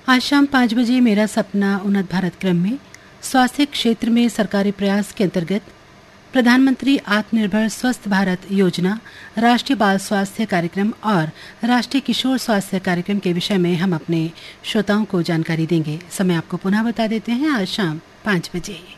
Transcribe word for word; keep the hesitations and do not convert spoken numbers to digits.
आज शाम पाँच बजे मेरा सपना उन्नत भारत क्रम में स्वास्थ्य क्षेत्र में सरकारी प्रयास के अंतर्गत प्रधानमंत्री आत्मनिर्भर स्वस्थ भारत योजना, राष्ट्रीय बाल स्वास्थ्य कार्यक्रम और राष्ट्रीय किशोर स्वास्थ्य कार्यक्रम के विषय में हम अपने श्रोताओं को जानकारी देंगे। समय आपको पुनः बता देते हैं, आज शाम पाँच बजे।